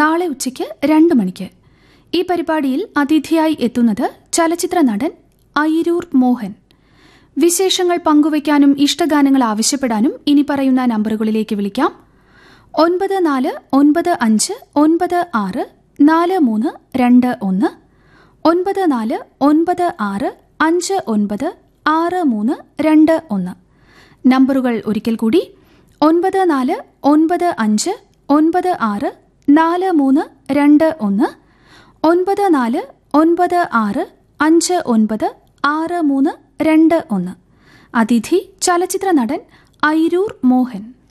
നാളെ ഉച്ചയ്ക്ക് 2 മണിക്ക്. ഈ പരിപാടിയിൽ അതിഥിയായി എത്തുന്നത് ചലച്ചിത്ര നടൻ അയിരൂർ മോഹൻ. വിശേഷങ്ങൾ പങ്കുവയ്ക്കാനും ഇഷ്ടഗാനങ്ങൾ ആവശ്യപ്പെടാനും ഇനി പറയുന്ന നമ്പറുകളിലേക്ക് വിളിക്കാം. 9495964321 9496596321. നമ്പറുകൾ ഒരിക്കൽ കൂടി 9495964321 9496596321. അതിഥി ചലച്ചിത്ര നടൻ അയിരൂർ മോഹൻ.